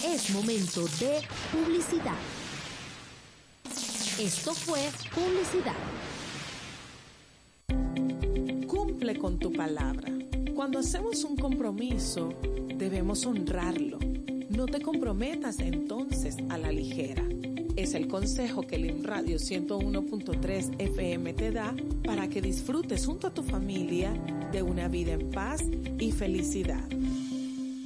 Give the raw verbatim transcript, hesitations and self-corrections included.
Es momento de publicidad. Esto fue publicidad. Cumple con tu palabra. Cuando hacemos un compromiso, debemos honrarlo. No te comprometas entonces a la ligera. Es el consejo que Lim Radio ciento uno punto tres F M te da para que disfrutes junto a tu familia de una vida en paz y felicidad.